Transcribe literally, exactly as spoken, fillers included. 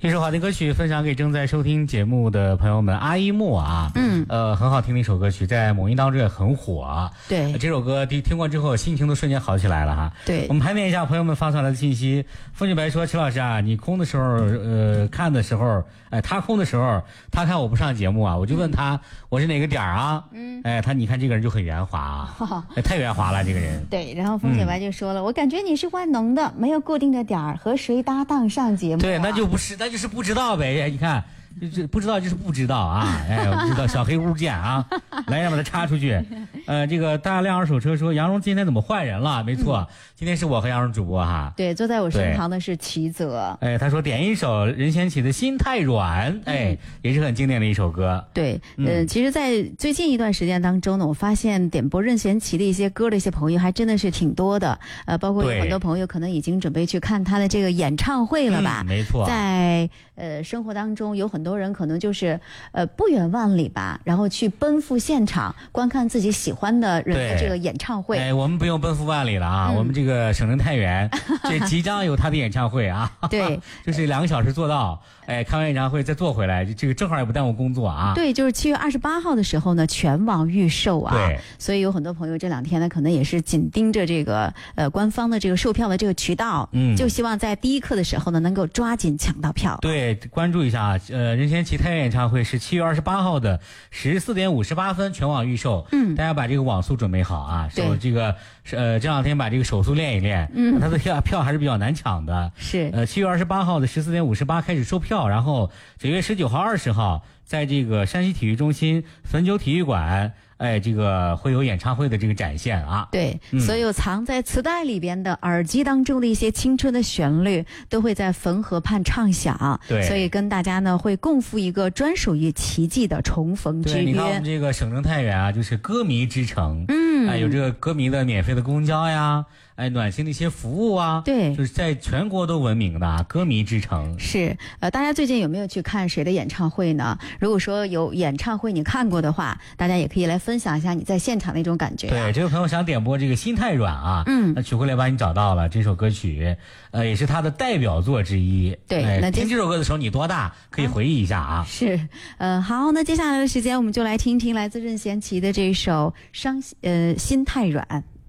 一首好听歌曲分享给正在收听节目的朋友们。阿依木啊，嗯，呃，很好听的一首歌曲，在某音当中也很火。 对， 这首歌听听过之后，心情都瞬间好起来了哈。 对， 我们盘点一下朋友们发送来的信息。风景白说：“陈老师啊，你空的时候，呃，看的时候，哎，他空的时候，他看我不上节目啊，我就问他、嗯、我是哪个点儿啊？嗯，哎，他你看这个人就很圆滑啊，哦、哎，太圆滑了这个人。 对，然后风景白就说了、嗯，我感觉你是万能的，没有固定的点儿，和谁搭档上节目、啊？ 对，那就不是，那就是不知道呗。你看。”这不知道就是不知道啊！哎，我不知道小黑屋见啊！来，让把它插出去。呃，这个大量二手车说杨蓉今天怎么换人了？没错，嗯、今天是我和杨蓉主播哈。 对，坐在我身旁的是齐泽。 哎，他说点一首任贤齐的《心太软》，哎、嗯，也是很经典的一首歌。 对，嗯、呃，其实，在最近一段时间当中呢，我发现点播任贤齐的一些歌的一些朋友还真的是挺多的。呃，包括有很多朋友可能已经准备去看他的这个演唱会了吧？ 嗯、没错， 在呃生活当中有很多。很多人可能就是呃不远万里吧，然后去奔赴现场观看自己喜欢的人的这个演唱会。 哎，我们不用奔赴万里了啊，嗯、我们这个省城太原这即将有他的演唱会啊。 对， 就是两个小时做到，哎，看完演唱会再坐回来，这个正好也不耽误工作啊。 对，就是七月二十八号的时候呢，全网预售啊。 对， 所以有很多朋友这两天呢，可能也是紧盯着这个呃官方的这个售票的这个渠道，嗯，就希望在第一刻的时候呢，能够抓紧抢到票。 对，关注一下啊，呃。任贤齐太原演唱会是七月二十八号的十四点五十八分全网预售，嗯，大家把这个网速准备好啊，手这个呃这两天把这个手速练一练，嗯，它的票票还是比较难抢的， 是呃七月二十八号的十四点五十八开始售票，然后九月十九号、二十号在这个山西体育中心汾酒体育馆。哎，这个会有演唱会的这个展现啊！ 对，嗯、所有藏在磁带里边的、耳机当中的一些青春的旋律，都会在汾河畔唱响。 对， 所以跟大家呢会共赴一个专属于奇迹的重逢之约。 对，你看我们这个省城太原啊，就是歌迷之城。嗯，哎，有这个歌迷的免费的公交呀。哎，暖心的一些服务啊， 对， 就是在全国都闻名的、啊、歌迷之城。 是，呃，大家最近有没有去看谁的演唱会呢？如果说有演唱会你看过的话，大家也可以来分享一下你在现场的一种感觉、啊。 对，这位朋友想点播这个《心太软》啊，嗯，那曲回来把你找到了这首歌曲，呃，也是他的代表作之一。 对， 哎、 那听这首歌的时候你多大？可以回忆一下啊。 啊是，呃，好，那接下来的时间我们就来听听来自任贤齐的这首《伤呃心太软》。